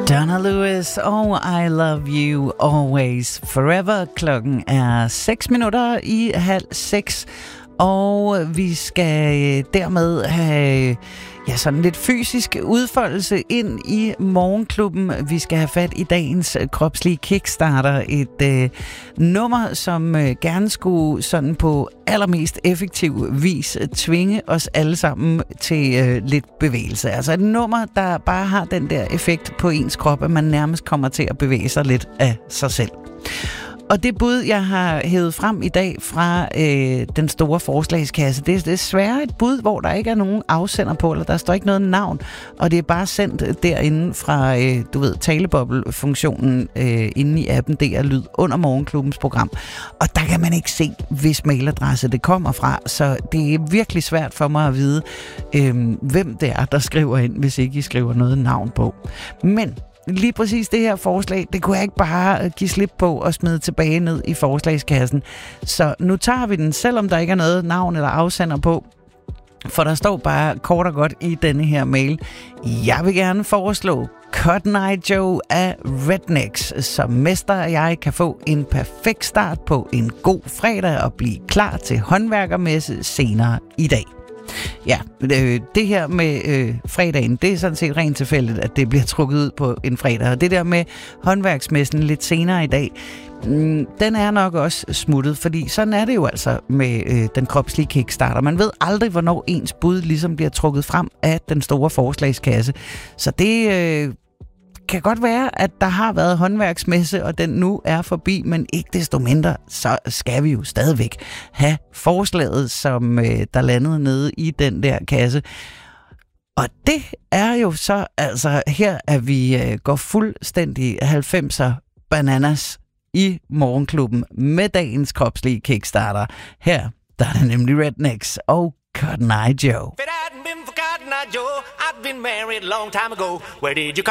Donna Lewis og I Love You Always Forever. Klokken er 6:05, og vi skal dermed have sådan lidt fysisk udfoldelse ind i morgenklubben. Vi skal have fat i dagens kropslige kickstarter. Et nummer, som gerne skulle sådan på allermest effektiv vis tvinge os alle sammen til lidt bevægelse. Altså et nummer, der bare har den der effekt på ens krop, at man nærmest kommer til at bevæge sig lidt af sig selv. Og det bud, jeg har hævet frem i dag fra den store forslagskasse, det er desværre et bud, hvor der ikke er nogen afsender på, eller der står ikke noget navn, og det er bare sendt derinde fra, taleboble-funktionen inde i appen DR Lyd under morgenklubbens program. Og der kan man ikke se, hvis mailadresse det kommer fra, så det er virkelig svært for mig at vide, hvem det er, der skriver ind, hvis ikke I skriver noget navn på. Men lige præcis det her forslag, det kunne jeg ikke bare give slip på og smide tilbage ned i forslagskassen. Så nu tager vi den, selvom der ikke er noget navn eller afsender på. For der står bare kort og godt i denne her mail: jeg vil gerne foreslå Cotton Eye Joe af Rednecks, så mester og jeg kan få en perfekt start på en god fredag og blive klar til håndværkermesse senere i dag. Ja, det her med fredagen, det er sådan set rent tilfældigt, at det bliver trukket ud på en fredag. Og det der med håndværksmessen lidt senere i dag, den er nok også smuttet, fordi sådan er det jo altså med den kropslige kickstarter. Man ved aldrig, hvornår ens bud ligesom bliver trukket frem af den store forslagskasse. Så det kan godt være, at der har været håndværksmesse, og den nu er forbi, men ikke desto mindre, så skal vi jo stadigvæk have forslaget, som der landede nede i den der kasse. Og det er jo så, altså her, at vi går fuldstændig 90'er bananas i morgenklubben med dagens kropslige kickstarter. Her, der er det nemlig Rednecks og Cotton Eye Joe. If it hadn't been for Cotton Eye Joe, I'd been married a long time ago. Where did you